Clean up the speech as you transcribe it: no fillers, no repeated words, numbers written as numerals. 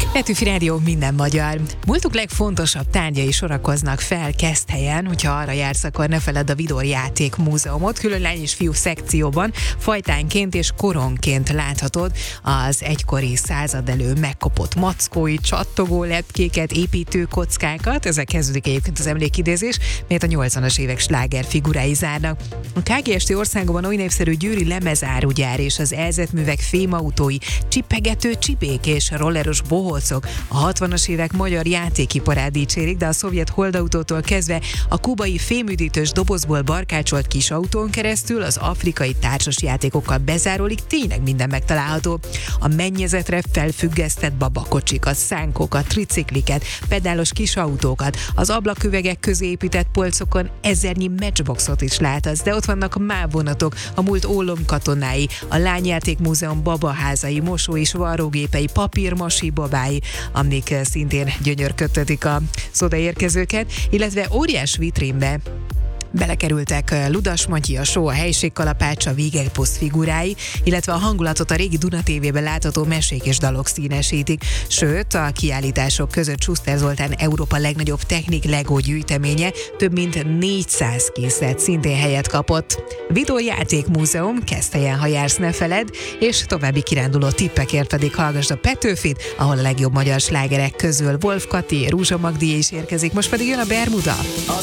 Petőfi Rádió, minden magyar. Múltuk legfontosabb tárgyai sorakoznak fel Keszthelyen, hogyha arra jársz, akkor ne feledd a Vidor Játék Múzeumot. Külön lány és fiú szekcióban fajtánként és koronként láthatod az egykori századelő megkopott mackói, csattogó lepkéket, építőkockákat. Ezzel kezdődik egyébként az emlékidézés, melyet a 80-as évek slágerfigurái zárnak. A KGST országban oly népszerű győri lemezárugyár és az elzetművek fémautói, csipegető csipék és rolleros bohócok a 60-as évek magyar játékiparát dicsérik, de a szovjet holdautótól kezdve a kubai fémüdítős dobozból barkácsolt kis autón keresztül az afrikai társasjátékokkal bezárólig tényleg minden megtalálható. A mennyezetre felfüggesztett babakocsikat, szánkokat, tricikliket, pedálos kis autókat, az ablaküvegek közé épített polcokon ezernyi matchboxot is láthatsz, de ott vannak a MÁV vonatok, a múlt ólomkatonái, a Lányjáték Múzeum babaházai, mosó- és varrógépei, papírmasi babái, amik szintén gyönyörködtetik az odaérkezőket, illetve óriás vitrínbe belekerültek Ludas Matyi, a Só, a helységkalapács, a Vígegposzt figurái, illetve a hangulatot a régi Duna TV-ben látható mesék és dalok színesítik. Sőt, a kiállítások között Schuster Zoltán Európa legnagyobb technik Lego gyűjteménye több mint 400 készlet szintén helyet kapott. Vidor Játék Múzeum, Keszthelyen, ha jársz, ne feledd, és további kiránduló tippekért pedig hallgassd a Petőfit, ahol a legjobb magyar slágerek közül Wolf Kati, Rúzsa Magdi is érkezik, most pedig jön a Bermuda.